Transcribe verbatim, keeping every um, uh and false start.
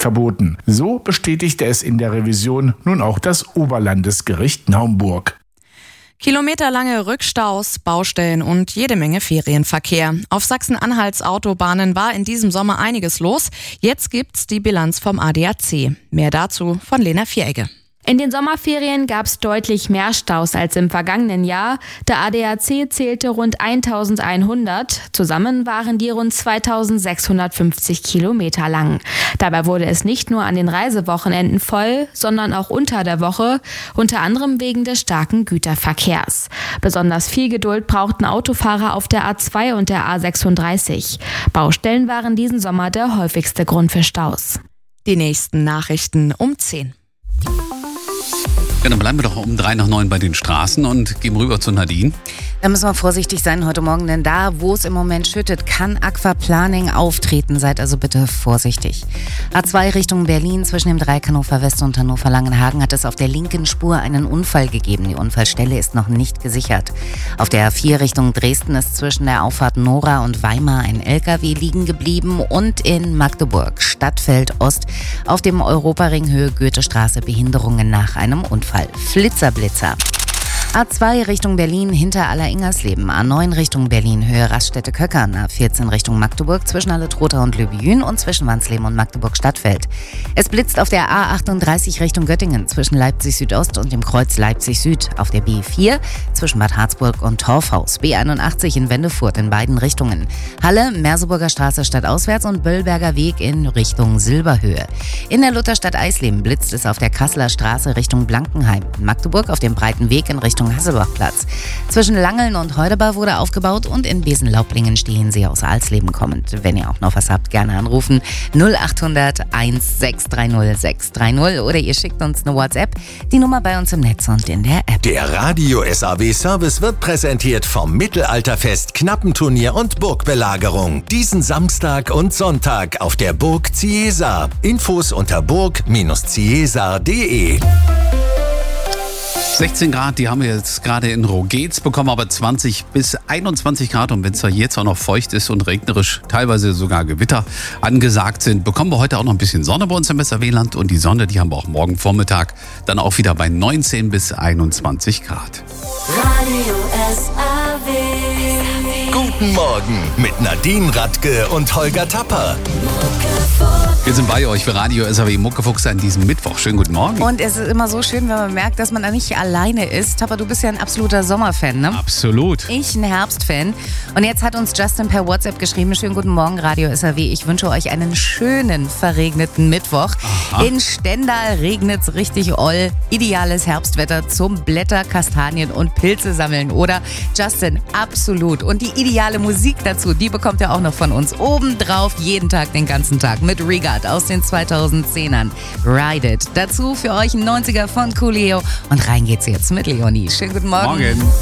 verboten. So bestätigte es in der Revision nun auch das Oberlandesgericht Naumburg. Kilometerlange Rückstaus, Baustellen und jede Menge Ferienverkehr. Auf Sachsen-Anhalts Autobahnen war in diesem Sommer einiges los. Jetzt gibt's die Bilanz vom A D A C. Mehr dazu von Lena Vieregge. In den Sommerferien gab es deutlich mehr Staus als im vergangenen Jahr. Der A D A C zählte rund eintausendeinhundert. Zusammen waren die rund zweitausendsechshundertfünfzig Kilometer lang. Dabei wurde es nicht nur an den Reisewochenenden voll, sondern auch unter der Woche, unter anderem wegen des starken Güterverkehrs. Besonders viel Geduld brauchten Autofahrer auf der A zwei und der A sechsunddreißig. Baustellen waren diesen Sommer der häufigste Grund für Staus. Die nächsten Nachrichten um zehn. Ja, dann bleiben wir doch um drei nach neun bei den Straßen und gehen rüber zu Nadine. Da müssen wir vorsichtig sein heute Morgen, denn da, wo es im Moment schüttet, kann Aquaplaning auftreten. Seid also bitte vorsichtig. A zwei Richtung Berlin zwischen dem Dreieck Hannover West und Hannover Langenhagen hat es auf der linken Spur einen Unfall gegeben. Die Unfallstelle ist noch nicht gesichert. Auf der A vier Richtung Dresden ist zwischen der Auffahrt Nora und Weimar ein L K W liegen geblieben und in Magdeburg Stadtfeld Ost auf dem Europaring Höhe Goethestraße Behinderungen nach einem Unfall. Flitzerblitzer. A zwei Richtung Berlin hinter Aller-Ingersleben, A neun Richtung Berlin Höhe Raststätte-Köckern, A vierzehn Richtung Magdeburg zwischen Halle-Trotha und Löbejün und zwischen Wansleben und Magdeburg-Stadtfeld. Es blitzt auf der A achtunddreißig Richtung Göttingen zwischen Leipzig-Südost und dem Kreuz Leipzig-Süd, auf der B vier zwischen Bad Harzburg und Torfhaus, B einundachtzig in Wendefurt in beiden Richtungen, Halle, Merseburger Straße stadtauswärts und Böllberger Weg in Richtung Silberhöhe. In der Lutherstadt Eisleben blitzt es auf der Kasseler Straße Richtung Blankenheim, in Magdeburg auf dem breiten Weg in Richtung Hasselbachplatz. Zwischen Langeln und Heudebar wurde aufgebaut und in Besenlaublingen stehen sie aus Alsleben kommend. Wenn ihr auch noch was habt, gerne anrufen null achthundert eins sechs drei null sechs drei null oder ihr schickt uns eine WhatsApp. Die Nummer bei uns im Netz und in der App. Der Radio S A W Service wird präsentiert vom Mittelalterfest, Knappenturnier und Burgbelagerung. Diesen Samstag und Sonntag auf der Burg Ciesa. Infos unter burg Ciesa punkt de. sechzehn Grad, die haben wir jetzt gerade in Rogez bekommen, aber zwanzig bis einundzwanzig Grad. Und wenn es da jetzt auch noch feucht ist und regnerisch, teilweise sogar Gewitter angesagt sind, bekommen wir heute auch noch ein bisschen Sonne bei uns im S A W-Land. Und die Sonne, die haben wir auch morgen Vormittag dann auch wieder bei neunzehn bis einundzwanzig Grad. Radio S A W. Guten Morgen mit Nadine Radke und Holger Tapper. Wir sind bei euch für Radio S A W Muckefuchs an diesem Mittwoch. Schönen guten Morgen. Und es ist immer so schön, wenn man merkt, dass man da nicht alleine ist. Aber du bist ja ein absoluter Sommerfan, ne? Absolut. Ich ein Herbstfan. Und jetzt hat uns Justin per WhatsApp geschrieben, schönen guten Morgen Radio S A W. Ich wünsche euch einen schönen, verregneten Mittwoch. Aha. In Stendal regnet's richtig oll. Ideales Herbstwetter zum Blätter, Kastanien und Pilze sammeln, oder? Justin, absolut. Und die ideale Musik dazu, die bekommt ihr auch noch von uns. Obendrauf jeden Tag, den ganzen Tag mit Regard aus den zweitausendzehnern. Ride It. Dazu für euch ein neunziger von Coolio. Und rein geht's jetzt mit Leonie. Schönen guten Morgen. Morgen.